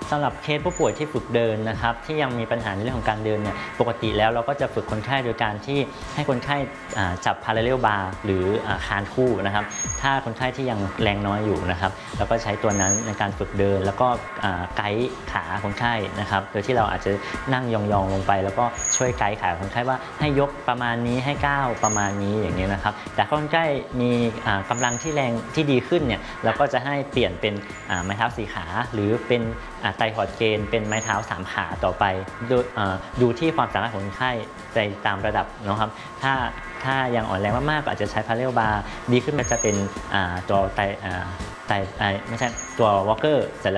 สำหรับเคสผู้ป่วยที่ฝึกเดินนะครับที่ยังมีปัญหาในเรื่องของการเดินเนี่ยปกติแล้วเราก็จะฝึกคนไข้โดยการที่ให้คนไข้จับ parallel bar หรือคานคู่นะครับถ้าคนไข้ที่ยังแรงน้อยอยู่นะครับเราก็ใช้ตัวนั้นในการฝึกเดินแล้วก็ไกด์ขาคนไข้นะครับโดยที่เราอาจจะนั่งยองๆลงไปแล้วก็ช่วยไกด์ขาคนไข้ว่าให้ยกประมาณนี้ให้ก้าวประมาณนี้อย่างนี้นะครับแต่คนไข้มีกำลังที่แรงที่ดีขึ้นเนี่ยเราก็จะให้เปลี่ยนเป็นไม้เท้า4ขาหรือเป็นไตรฮอร์ดเกนเป็นไม้เท้า3ขาต่อไปดูที่ความสามารถของคนไข้ในตามระดับนะครับถ้ายังอ่อนแรงมากๆก็อาจจะใช้ parallel bar ดีขึ้นมันจะเป็นตัวไม่ใช่ตัว walker เสร็จแล้ว